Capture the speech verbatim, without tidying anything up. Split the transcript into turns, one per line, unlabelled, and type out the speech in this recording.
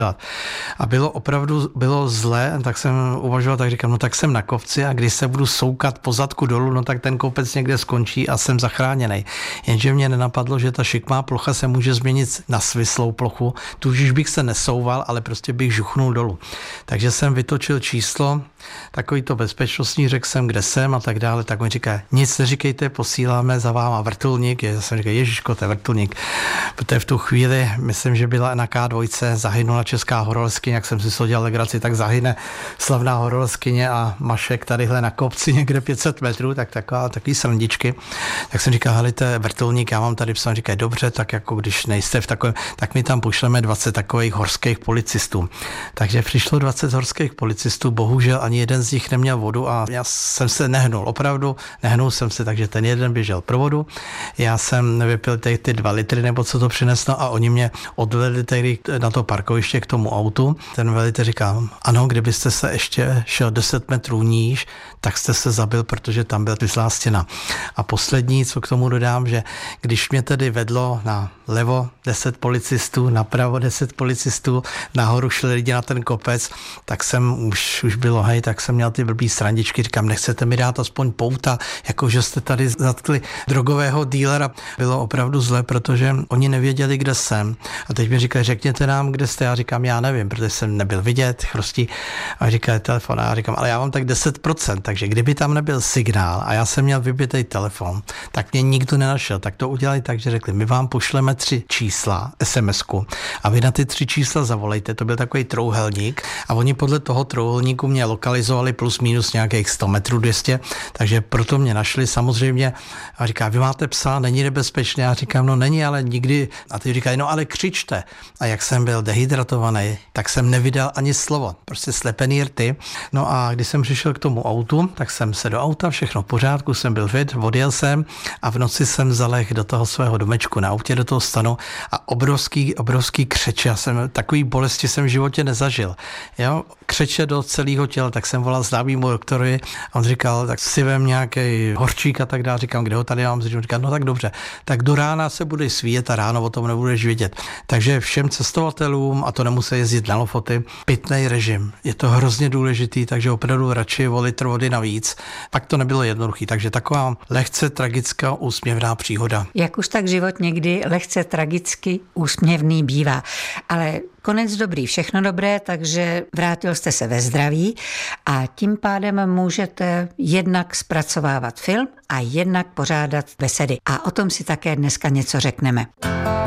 A bylo opravdu bylo zlé, tak jsem uvažoval, tak říkám, no tak jsem na kopci a když se budu soukat po zadku dolů, no tak ten kopec někde skončí a jsem zachráněný. Jenže mě nenapadlo, že ta šikmá plocha se může změnit na svislou plochu, tužíž bych se nesouval, ale prostě bych žuchnul dolů. Takže jsem vytočil číslo, takový to bezpečnostní, řekl jsem, kde jsem a tak dále, tak mi říká, nic neříkejte, posíláme za váma vrtulník. Já jsem říkal, ježiško, to je vrtulník. Protože v tu chvíli, myslím, že byla na ká dva, zahynula česká horolezkyně, jak jsem si to dělal legraci, tak zahyne slavná horolezkyně a Mašek tadyhle na kopci někde pět set metrů, tak taková, takový srandičky. Tak jsem říkal, hele, to je vrtulník, já mám tady psal, říkají, dobře, tak jako když nejste v takovém, tak my tam pošleme dvacet takových horských policistů. Takže přišlo dvacet horských policistů, bohužel ani jeden z nich neměl vodu a já jsem se nehnul, opravdu nehnul jsem se, takže ten jeden běžel pro vodu, já jsem vypil ty, ty dva litry, nebo co to přineslo a oni mě odvedli tady na to parkoviště k tomu autu. Ten velitel říká, ano, kdybyste se ještě šel deset metrů níž, tak jste se zabil, protože tam byla vyslá stěna. A poslední, co k tomu dodám, že když mě tedy vedlo na levo deset policistů, napravo deset policistů, nahoru šli lidi na ten kopec, tak jsem už, už bylo hej, tak jsem měl ty blbý srandičky, říkám, nechcete mi dát aspoň pouta, jako že jste tady zatkli drogového dílera. Bylo opravdu zle, protože oni nevěděli, kde jsem. A teď mi říkali, řekněte nám, kde jste. Já říkám, já nevím, protože jsem nebyl vidět, chrostí. A říkali telefon. A já říkám, ale já mám tak deset procent, takže kdyby tam nebyl signál a já jsem měl vybitý telefon, tak mě nikdo nenašel. Tak to udělali tak, že řekli, my vám pošleme tři čísla, es em esku a vy na ty tři čísla zavolejte. To byl takový trouhelník a oni podle toho trouhelníku mě lokalizovali plus minus nějakých sto metrů, dvě stě, takže proto mě našli samozřejmě a říká, vy máte psa, není nebezpečné. Já říkám, no není, ale nikdy. A ty říkají, no ale křičte. A jak jsem byl dehydratovaný, tak jsem nevydal ani slovo. Prostě slepený rty. No a když jsem přišel k tomu autu, tak jsem se do auta, všechno v pořádku, jsem byl fit, odjel jsem a v noci jsem zaleh do toho svého domečku na autě, do toho stanu a obrovský, obrovský křeče. Já jsem takový bolesti jsem v životě nezažil. Jo? Křeče do celého těla, tak jsem volal známýmu doktorovi a on říkal, tak si vem nějaký horčík a tak dále. Říkám, kde ho tady mám? Říkal, no tak dobře, tak do rána se bude svíjet a ráno o tom nebudeš vědět. Takže všem cestovatelům, a to nemusí jezdit na Lofoty, pitný režim. Je to hrozně důležitý, takže opravdu radši o litr vody navíc. Pak to nebylo jednoduchý, takže taková lehce tragická úsměvná příhoda.
Jak už tak život někdy lehce tragicky úsměvný bývá. Ale konec dobrý, všechno dobré, takže vrátil jste se ve zdraví a tím pádem můžete jednak zpracovávat film a jednak pořádat besedy. A o tom si také dneska něco řekneme.